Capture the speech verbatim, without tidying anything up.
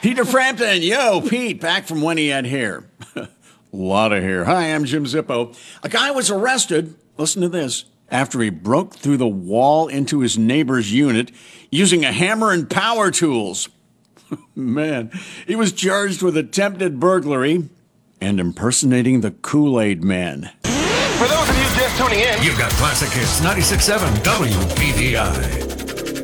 Peter Frampton, yo, Pete, back from when he had hair. A lot of hair. Hi, I'm Jim Zippo. A guy was arrested, listen to this, after he broke through the wall into his neighbor's unit using a hammer and power tools. Man, he was charged with attempted burglary and impersonating the Kool-Aid Man. For those of you just tuning in, you've got Classic Hits ninety-six point seven W P D I.